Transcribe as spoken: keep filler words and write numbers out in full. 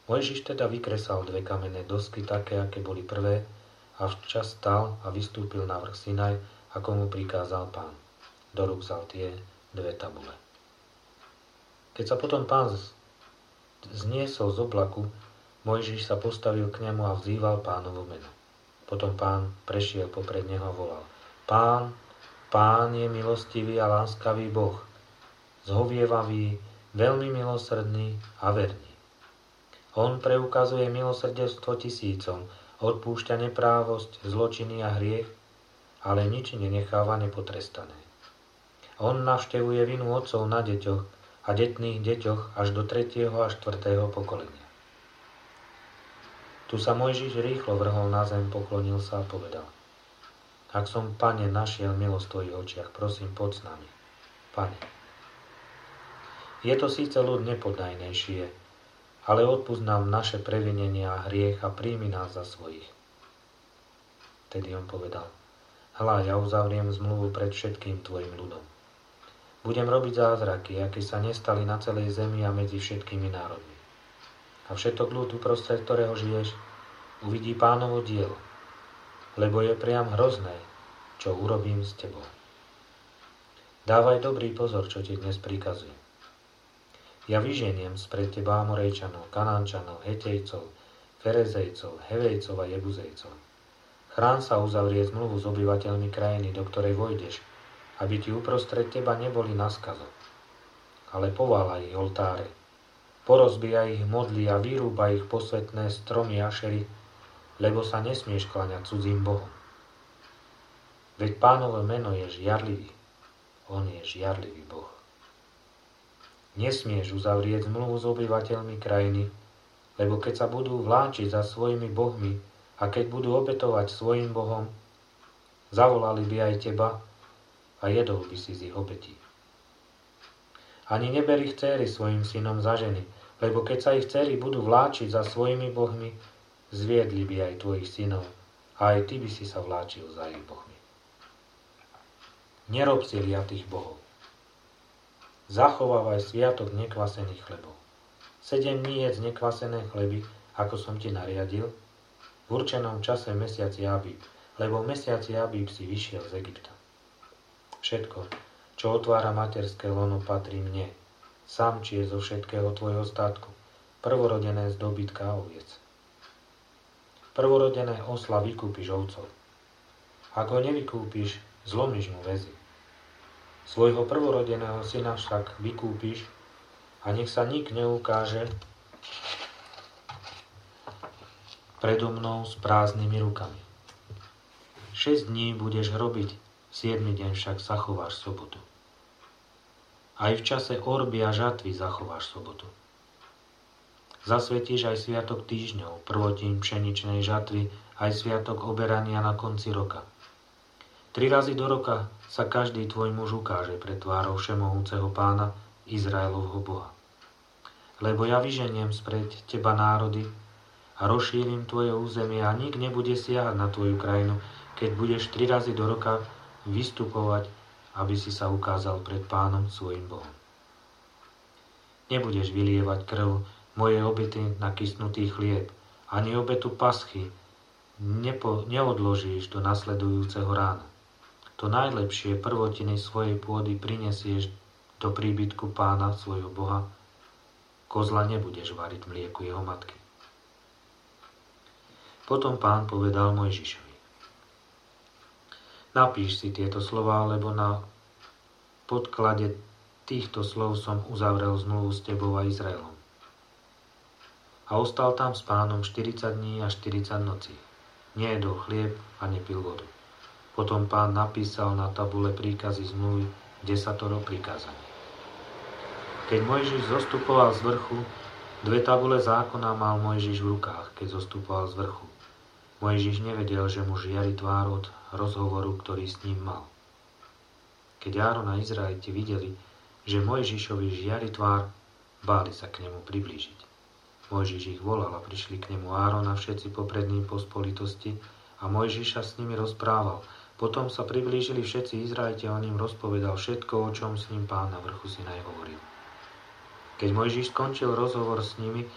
Mojžiš teda vykresal dve kamenné dosky, také, aké boli prvé, a včas stal a vystúpil na vrch Sinaj, ako mu prikázal Pán. Do rúk vzal tie dve tabule. Keď sa potom Pán zniesol z oblaku, Mojžiš sa postavil k nemu a vzýval Pánovo meno. Potom Pán prešiel popred neho a volal: Pán, Pán je milostivý a láskavý Boh, zhovievavý, veľmi milosrdný a verný. On preukazuje milosrdenstvo tisícom, odpúšťa neprávosť, zločiny a hriech, ale nič nenecháva nepotrestané. On navštevuje vinu otcov na deťoch a detných deťoch až do tretieho a štvrtého pokolenia. Tu sa Mojžiš rýchlo vrhol na zem, poklonil sa a povedal: Ak som, Pane, našiel milosť v tvojich očiach, prosím, poď s nami. Pane, je to síce ľud nepodajnejšie, ale odpusť nám naše previnenia a hriech a príjmi nás za svojich. Tedy on povedal: Hľa, ja uzavriem zmluvu pred všetkým tvojim ľudom. Budem robiť zázraky, aké sa nestali na celej zemi a medzi všetkými národmi. A všetok ľud, uprostred ktorého žiješ, uvidí Pánovo dielo, lebo je priam hrozné, čo urobím s tebou. Dávaj dobrý pozor, čo ti dnes prikazujem. Ja vyženiem spred teba Amorejčanov, Kanánčanov, Hetejcov, Ferezejcov, Hevejcov a Jebuzejcov. Chrán sa uzavrie zmluvu s obyvateľmi krajiny, do ktorej vojdeš, aby ti uprostred teba neboli na skazo. Ale povála ich oltáre, porozbíja ich modly a vyrúba ich posvetné stromy Ašery, lebo sa nesmieš kláňať cudzím bohom. Veď Pánovo meno je žiarlivý, on je žiarlivý Boh. Nesmieš uzavrieť zmluvu s obyvateľmi krajiny, lebo keď sa budú vláčiť za svojimi bohmi a keď budú obetovať svojim bohom, zavolali by aj teba a jedol by si z ich obetí. Ani neber ich dcéry svojim synom za ženy, lebo keď sa ich dcéry budú vláčiť za svojimi bohmi, zviedli by aj tvojich synov a aj ty by si sa vláčil za ich bohmi. Nerob si liatých bohov. Zachovávaj sviatok nekvasených chlebov. Sedem dní jedz nekvasené chleby, ako som ti nariadil, v určenom čase mesiaci Abíb, lebo v mesiaci Abíb si vyšiel z Egypta. Všetko, čo otvára materské lono, patrí mne, samčie zo všetkého tvojho statku, prvorodené z dobytka a oviec. Prvorodené osla vykúpiš ovcov. Ak ho nevykúpiš, zlomíš mu väzy. Svojho prvorodeného syna však vykúpiš a nech sa nik neukáže predo mnou s prázdnymi rukami. Šesť dní budeš robiť, siedmy deň však zachováš sobotu. Aj v čase orby a žatvy zachováš sobotu. Zasvetíš aj sviatok týždňov, prvotín pšeničnej žatvy, aj sviatok oberania na konci roka. Tri razy do roka sa každý tvoj muž ukáže pred tvárou všemohúceho Pána, Izraelovho Boha. Lebo ja vyženiem spred teba národy a rozšírim tvoje územie a nik nebude siahať na tvoju krajinu, keď budeš tri razy do roka vystupovať, aby si sa ukázal pred Pánom svojim Bohom. Nebudeš vylievať krv mojej obety na kysnutý chlieb, ani obetu paschy nepo, neodložíš do nasledujúceho rána. To najlepšie prvotiny svojej pôdy prinesieš do príbytku Pána svojho Boha. Kozla nebudeš variť v mlieku jeho matky. Potom Pán povedal Mojžišovi: Napíš si tieto slová, lebo na podklade týchto slov som uzavrel zmluvu s tebou a Izraelom. A ostal tam s Pánom štyridsať dní a štyridsať nocí. Nejedol chlieb a nepil vodu. Potom Pán napísal na tabule príkazy zmluvy, desatoro prikázaní. Keď Mojžiš zostupoval z vrchu, dve tabule zákona mal Mojžiš v rukách, keď zostupoval z vrchu. Mojžiš nevedel, že mu žiari tvár od rozhovoru, ktorý s ním mal. Keď Áron a Izraeliti videli, že Mojžišovi žiari tvár, báli sa k nemu priblížiť. Mojžiš ich volal a prišli k nemu Áron a všetci poprední pospolitosti a Mojžiš sa s nimi rozprával. Potom sa priblížili všetci Izraeliti a on im rozpovedal všetko, o čom s ním Pán na vrchu Sinaj hovoril. Keď Mojžiš skončil rozhovor s nimi,